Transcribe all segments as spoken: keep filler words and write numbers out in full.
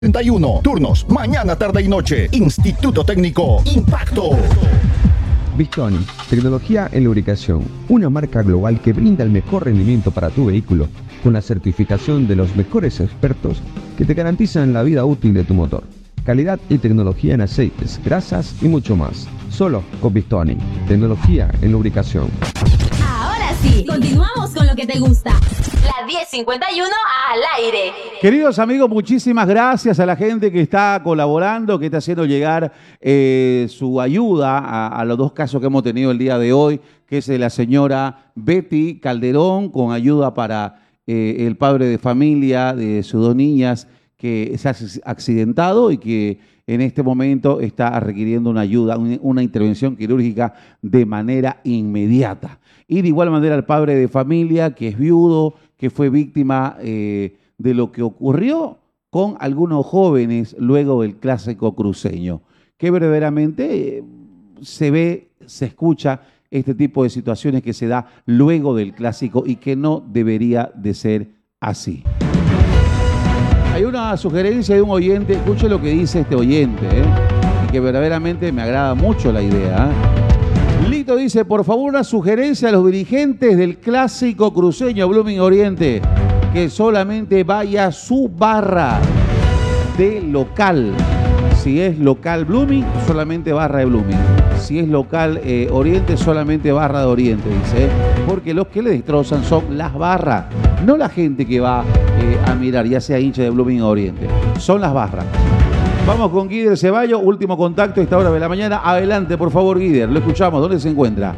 treinta y uno. Turnos mañana, tarde y noche. Instituto Técnico Impacto. Bistoni, tecnología en lubricación, una marca global que brinda el mejor rendimiento para tu vehículo, con la certificación de los mejores expertos que te garantizan la vida útil de tu motor. Calidad y tecnología en aceites, grasas y mucho más. Solo con Bistoni, tecnología en lubricación. Ahora sí, continuamos con lo que te gusta. La diez cincuenta y uno al aire. Queridos amigos, muchísimas gracias a la gente que está colaborando, que está haciendo llegar eh, su ayuda a, a los dos casos que hemos tenido el día de hoy, que es de la señora Betty Calderón, con ayuda para eh, el padre de familia de sus dos niñas que se ha accidentado y que en este momento está requiriendo una ayuda, una intervención quirúrgica de manera inmediata. Y de igual manera el padre de familia, que es viudo, que fue víctima eh, de lo que ocurrió con algunos jóvenes luego del clásico cruceño, que verdaderamente eh, se ve, se escucha este tipo de situaciones que se da luego del clásico y que no debería de ser así. Hay una sugerencia de un oyente, escuche lo que dice este oyente, ¿eh? Y que verdaderamente me agrada mucho la idea. ¿eh? Lito dice, por favor, una sugerencia a los dirigentes del clásico cruceño Blooming Oriente, que solamente vaya su barra de local. Si es local Blooming, solamente barra de Blooming. Si es local eh, Oriente, solamente barra de Oriente, dice. ¿eh? Porque los que le destrozan son las barras, no la gente que va eh, a mirar, ya sea hincha de Blooming Oriente. Son las barras. Vamos con Guider Ceballo, último contacto a esta hora de la mañana. Adelante, por favor, Guider, lo escuchamos. ¿Dónde se encuentra?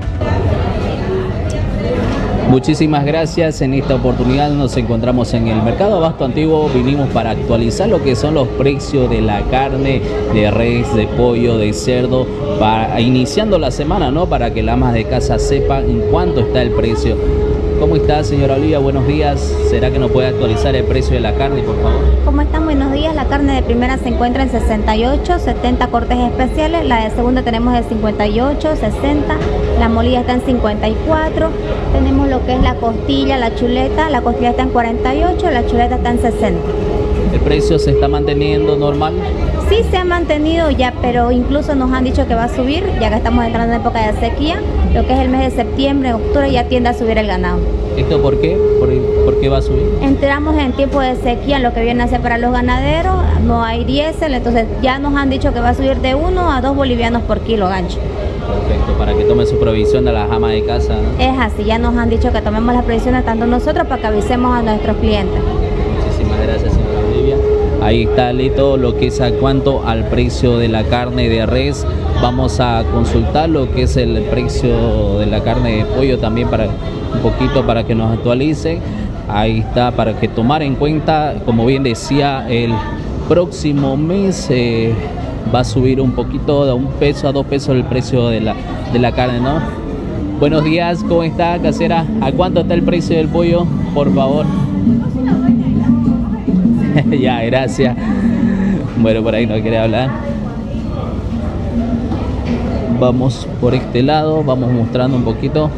Muchísimas gracias. En esta oportunidad nos encontramos en el Mercado Abasto Antiguo. Vinimos para actualizar lo que son los precios de la carne, de res, de pollo, de cerdo, para, iniciando la semana, ¿no? Para que las amas de casa sepan en cuánto está el precio. ¿Cómo está, señora Olivia? Buenos días. ¿Será que nos puede actualizar el precio de la carne, por favor? ¿Cómo están? Buenos días. La carne de primera se encuentra en sesenta y ocho, setenta cortes especiales. La de segunda tenemos de cincuenta y ocho, sesenta. La molida está en cincuenta y cuatro. Tenemos lo que es la costilla, la chuleta. La costilla está en cuarenta y ocho, la chuleta está en sesenta. ¿El precio se está manteniendo normal? Sí, se ha mantenido ya, pero incluso nos han dicho que va a subir, ya que estamos entrando en época de sequía. Lo que es el mes de septiembre, octubre, ya tiende a subir el ganado. ¿Esto por qué? ¿Por, por qué va a subir? Entramos en tiempo de sequía, lo que viene a ser para los ganaderos, no hay diésel, entonces ya nos han dicho que va a subir de uno a dos bolivianos por kilo gancho. Perfecto, para que tome su provisión de las amas de casa, ¿no? Es así, ya nos han dicho que tomemos las previsiones tanto nosotros para que avisemos a nuestros clientes. Muchísimas gracias, señora Olivia. Ahí está, Lito, lo que es a cuanto al precio de la carne de res. Vamos a consultar lo que es el precio de la carne de pollo también, para un poquito para que nos actualice. Ahí está, para que tomar en cuenta, como bien decía, el próximo mes eh, va a subir un poquito, de un peso a dos pesos el precio de la, de la carne, ¿no? Buenos días, ¿cómo está, casera? ¿A cuánto está el precio del pollo, por favor? Ya, gracias. Bueno, por ahí no quiere hablar. Vamos por este lado, vamos mostrando un poquito.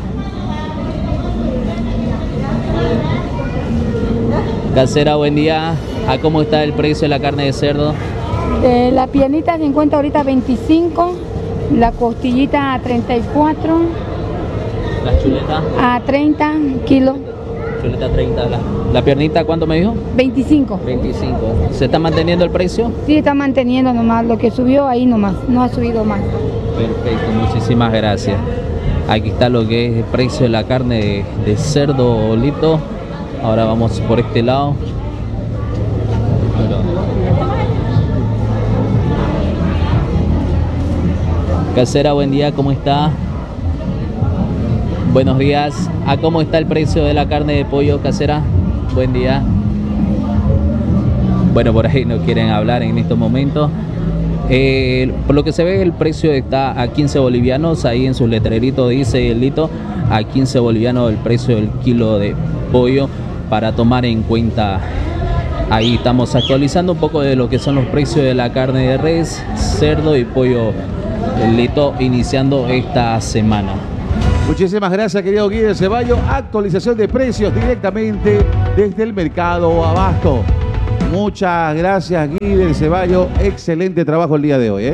Casera, buen día. ¿A cómo está el precio de la carne de cerdo? Eh, la piernita se encuentra ahorita a veinticinco, la costillita a treinta y cuatro. ¿La chuleta? A treinta kilos. Chuleta treinta. La, ¿La piernita cuánto me dijo? veinticinco. veinticinco. ¿Se está manteniendo el precio? Sí, está manteniendo nomás. Lo que subió ahí nomás. No ha subido más. Perfecto, muchísimas gracias. Aquí está lo que es el precio de la carne de, de cerdo, Lito. Ahora vamos por este lado. Casera, buen día, ¿cómo está? Buenos días. ¿A cómo está el precio de la carne de pollo, casera? Buen día. Bueno, por ahí no quieren hablar en estos momentos. Eh, por lo que se ve, el precio está a quince bolivianos. Ahí en su letrerito dice el Lito, a quince bolivianos el precio del kilo de pollo, para tomar en cuenta. Ahí estamos actualizando un poco de lo que son los precios de la carne de res, cerdo y pollo, el Lito, iniciando esta semana. Muchísimas gracias, querido Guido Ceballo. Actualización de precios directamente desde el Mercado Abasto. Muy Muchas gracias, Guy del Ceballo. Excelente trabajo el día de hoy, ¿eh?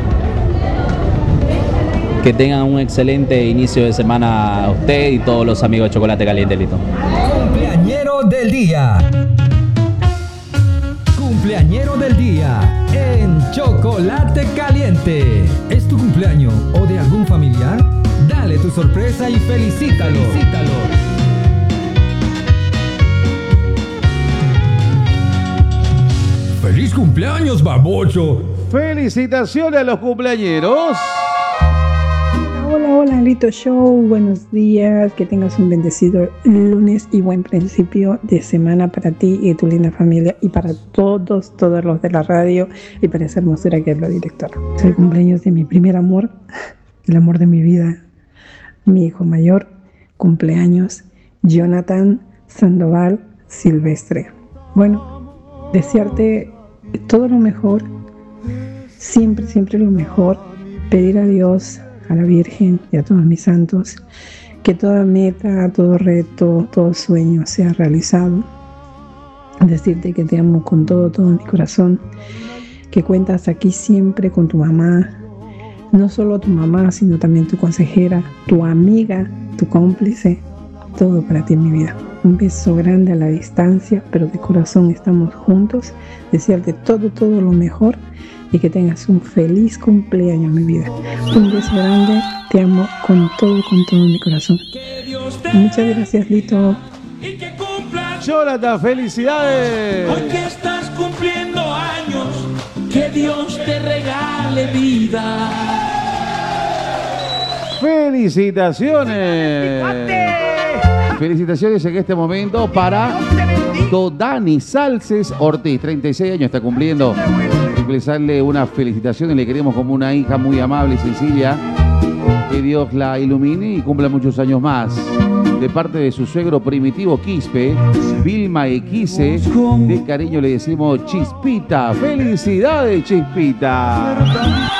Que tengan un excelente inicio de semana a usted y todos los amigos de Chocolate Caliente, Lito. Cumpleañero del día. Cumpleañero del día en Chocolate Caliente. ¿Es tu cumpleaños o de algún familiar? Dale tu sorpresa y felicítalo. felicítalo. ¡Feliz cumpleaños, babocho! Felicitaciones a los cumpleañeros. Hola, hola, Lito Show. Buenos días. Que tengas un bendecido lunes y buen principio de semana para ti y tu linda familia y para todos, todos los de la radio y para esa hermosura que es la directora. Es el cumpleaños de mi primer amor, el amor de mi vida, mi hijo mayor. Cumpleaños, Jonathan Sandoval Silvestre. Bueno, desearte todo lo mejor, siempre, siempre lo mejor. Pedir a Dios, a la Virgen y a todos mis santos, que toda meta, todo reto, todo sueño sea realizado. Decirte que te amo con todo, todo mi corazón, que cuentas aquí siempre con tu mamá, no solo tu mamá, sino también tu consejera, tu amiga, tu cómplice, todo para ti en mi vida. Un beso grande a la distancia, pero de corazón estamos juntos. Desearte todo, todo lo mejor y que tengas un feliz cumpleaños, mi vida. Un beso grande, te amo con todo, con todo mi corazón. Muchas gracias, Lito. Jonathan, felicidades. Hoy que estás cumpliendo años, que Dios te regale vida. Felicitaciones. Felicitaciones en este momento para Dodani Salces Ortiz, treinta y seis años está cumpliendo. Expresarle una felicitación y le queremos como una hija muy amable y sencilla. Que Dios la ilumine y cumpla muchos años más. De parte de su suegro primitivo Quispe, Vilma Equise, de cariño le decimos Chispita. ¡Felicidades, Chispita!